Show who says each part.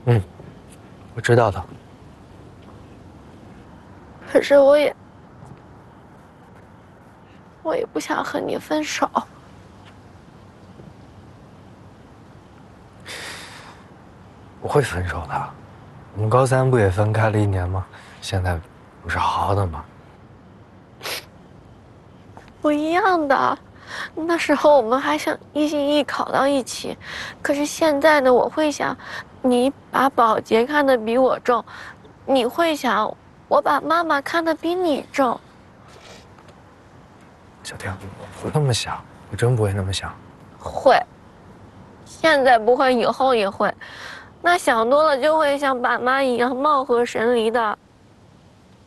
Speaker 1: 嗯，我知道的。
Speaker 2: 可是我也不想和你分手。
Speaker 1: 不会分手的。我们高三不也分开了1年吗？现在不是好好的吗？
Speaker 2: 不一样的。那时候我们还想一心一意考到一起，可是现在呢，我会想，你把保洁看得比我重，你会想，我把妈妈看得比你重。
Speaker 1: 小婷，我不那么想，我真不会那么想。
Speaker 2: 会，现在不会，以后也会。那想多了就会像爸妈一样貌合神离的。